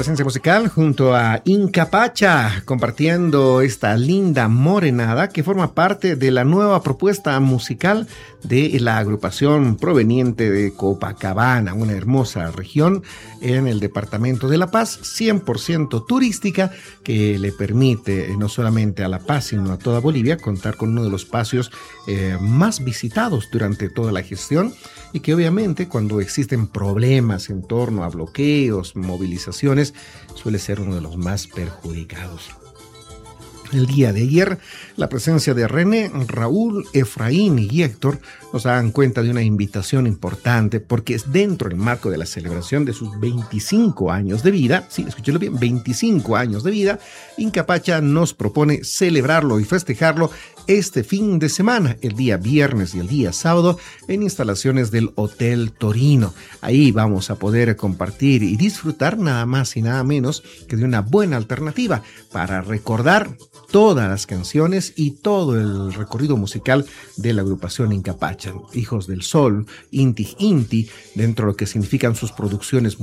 presencia musical junto a Incapacha, compartiendo esta linda morenada que forma parte de la nueva propuesta musical de la agrupación proveniente de Copacabana, una hermosa región en el departamento de La Paz, 100% turística, que le permite no solamente a La Paz, sino a toda Bolivia contar con uno de los espacios más visitados durante toda la gestión, y que obviamente cuando existen problemas en torno a bloqueos, movilizaciones, suele ser uno de los más perjudicados. El día de ayer, la presencia de René, Raúl, Efraín y Héctor nos dan cuenta de una invitación importante, porque es dentro del marco de la celebración de sus 25 años de vida. Sí, escúchelo bien, 25 años de vida. Incapacha nos propone celebrarlo y festejarlo este fin de semana, el día viernes y el día sábado, en instalaciones del Hotel Torino. Ahí vamos a poder compartir y disfrutar nada más y nada menos que de una buena alternativa para recordar todas las canciones y todo el recorrido musical de la agrupación Incapacha, Hijos del Sol, Inti Inti, dentro de lo que significan sus producciones